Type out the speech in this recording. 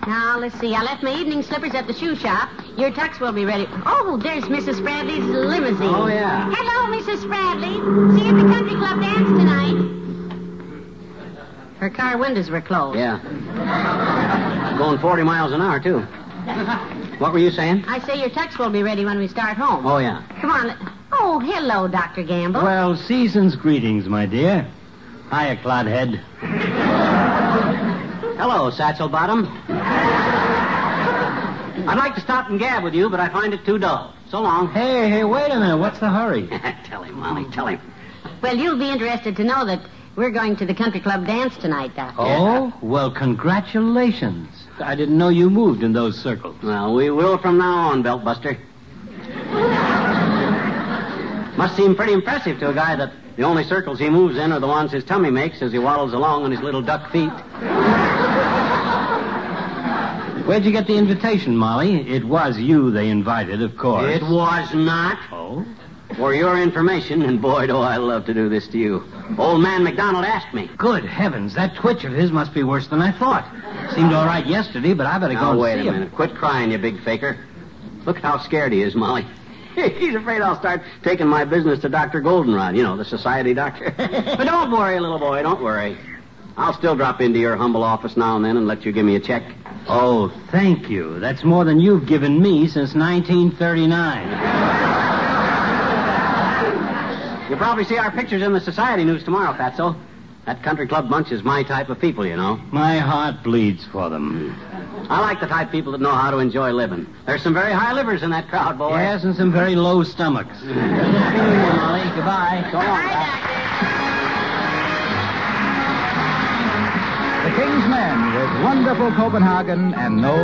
Now, let's see. I left my evening slippers at the shoe shop. Your tux will be ready. Oh, there's Mrs. Spradley's limousine. Oh, yeah. Hello, Mrs. Spradley. See you at the country club dance tonight. Her car windows were closed. Yeah. Going 40 miles an hour, too. What were you saying? I say your tux will be ready when we start home. Oh, yeah. Come on. Oh, hello, Dr. Gamble. Well, season's greetings, my dear. Hiya, Clodhead. Hello, Satchel Bottom. I'd like to stop and gab with you, but I find it too dull. So long. Hey, wait a minute. What's the hurry? Tell him, Molly, tell him. Well, you'll be interested to know that we're going to the country club dance tonight, Doctor. Oh, well, congratulations. I didn't know you moved in those circles. Well, we will from now on, Beltbuster. Must seem pretty impressive to a guy that the only circles he moves in are the ones his tummy makes as he waddles along on his little duck feet. Where'd you get the invitation, Molly? It was you they invited, of course. It was not. Oh? For your information, and boy, do I love to do this to you. Old man McDonald asked me. Good heavens, that twitch of his must be worse than I thought. Seemed all right yesterday, but I better go Now, and wait see a him. minute. Quit crying, you big faker. Look how scared he is, Molly. He's afraid I'll start taking my business to Dr. Goldenrod, you know, the society doctor. But don't worry, little boy, don't worry. I'll still drop into your humble office now and then and let you give me a check. Oh, thank you. That's more than you've given me since 1939. You'll probably see our pictures in the society news tomorrow, Fatso. That country club bunch is my type of people, you know. My heart bleeds for them. I like the type of people that know how to enjoy living. There's some very high livers in that crowd, boy. Yes, and some very low stomachs. Good to see you, Molly. Goodbye. So long, Bye, Pat. Doctor. The King's Men with wonderful Copenhagen and no